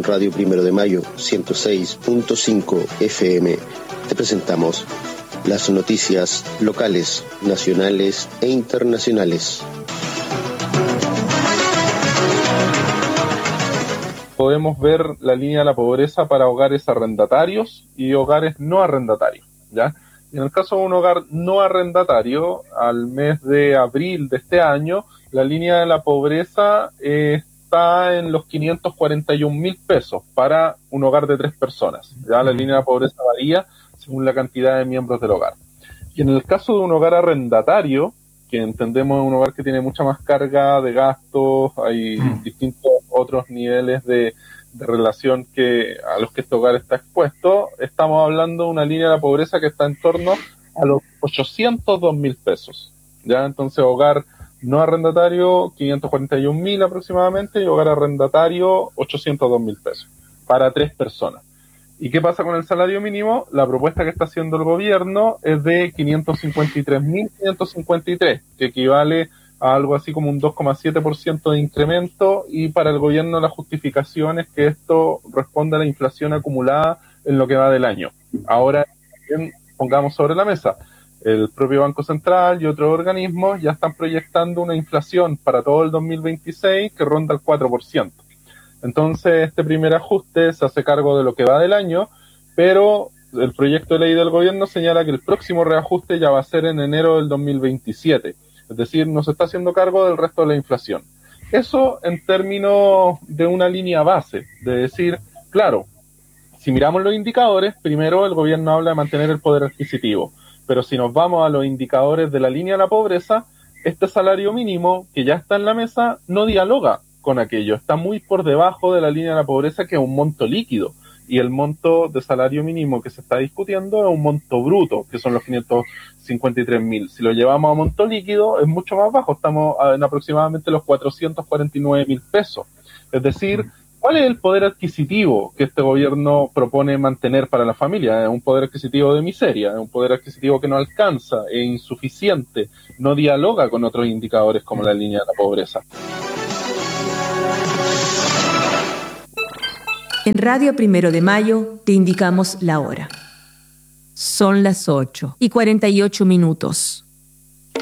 Radio Primero de Mayo 106.5 FM te presentamos las noticias locales, nacionales e internacionales. Podemos ver la línea de la pobreza para hogares arrendatarios y hogares no arrendatarios, ¿ya? En el caso de un hogar no arrendatario, al mes de abril de este año, la línea de la pobreza está en los 541.000 pesos para un hogar de 3 personas. Ya la línea de la pobreza varía según la cantidad de miembros del hogar. Y en el caso de un hogar arrendatario, que entendemos un hogar que tiene mucha más carga de gastos, hay distintos otros niveles de relación a los que este hogar está expuesto, estamos hablando de una línea de la pobreza que está en torno a los 802.000 pesos. Ya, entonces hogar no arrendatario 541.000 aproximadamente y hogar arrendatario 802.000 pesos para 3 personas. ¿Y qué pasa con el salario mínimo? La propuesta que está haciendo el gobierno es de 553.553, que equivale a algo así como un 2,7% de incremento, y para el gobierno la justificación es que esto responde a la inflación acumulada en lo que va del año. Ahora, también pongamos sobre la mesa, el propio Banco Central y otros organismos ya están proyectando una inflación para todo el 2026 que ronda el 4%. Entonces, este primer ajuste se hace cargo de lo que va del año, pero el proyecto de ley del gobierno señala que el próximo reajuste ya va a ser en enero del 2027. Es decir, no se está haciendo cargo del resto de la inflación. Eso en términos de una línea base, de decir, claro, si miramos los indicadores, primero el gobierno habla de mantener el poder adquisitivo, pero si nos vamos a los indicadores de la línea de la pobreza, este salario mínimo que ya está en la mesa no dialoga con aquello, está muy por debajo de la línea de la pobreza, que es un monto líquido, y el monto de salario mínimo que se está discutiendo es un monto bruto, que son los 553.000. Si lo llevamos a monto líquido es mucho más bajo, estamos en aproximadamente los 449.000 pesos. Es decir, ¿cuál es el poder adquisitivo que este gobierno propone mantener para la familia? Es un poder adquisitivo de miseria, es un poder adquisitivo que no alcanza, es insuficiente, no dialoga con otros indicadores como la línea de la pobreza. En Radio Primero de Mayo te indicamos la hora. Son las 8:48.